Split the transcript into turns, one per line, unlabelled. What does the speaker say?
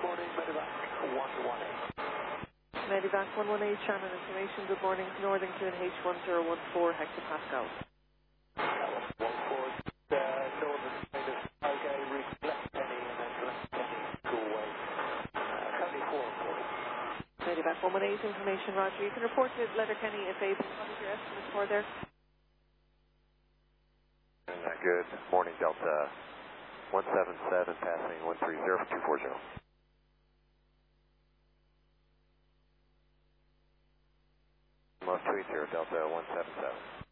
Medivac 118, Shannon information, good morning, Northington H1014 hectopascal. Medivac 118 information, Roger, you can report to Letterkenny if able. What is your estimate for there?
Good morning, Delta 177 passing 130-240. Most 20, Delta 177.